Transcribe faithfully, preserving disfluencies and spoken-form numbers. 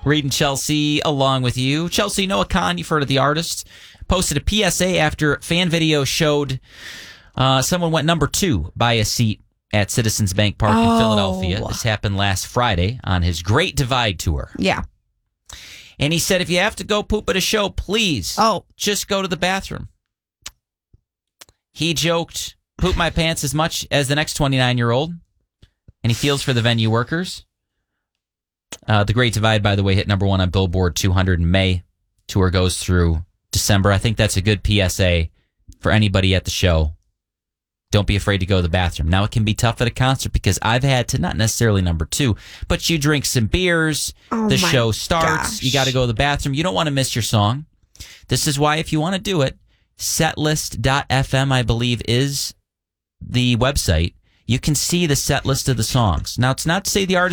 Reading Chelsea along with you. Chelsea, Noah Khan, you've heard of the artist, posted a P S A after fan video showed uh, someone went number two by a seat at Citizens Bank Park oh. in Philadelphia. This happened last Friday on his Great Divide tour. Yeah. And he said, if you have to go poop at a show, please oh. just go to the bathroom. He joked, poop my pants as much as the next twenty-nine-year-old. And he feels for the venue workers. Uh, the Great Divide, by the way, hit number one on Billboard two hundred in May. Tour goes through December. I think that's a good P S A for anybody at the show. Don't be afraid to go to the bathroom. Now, it can be tough at a concert because I've had to, not necessarily number two, but you drink some beers, oh the show starts, gosh. you got to go to the bathroom. You don't want to miss your song. This is why, if you want to do it, setlist dot f m, I believe, is the website. You can see the set list of the songs. Now, it's not to say the artist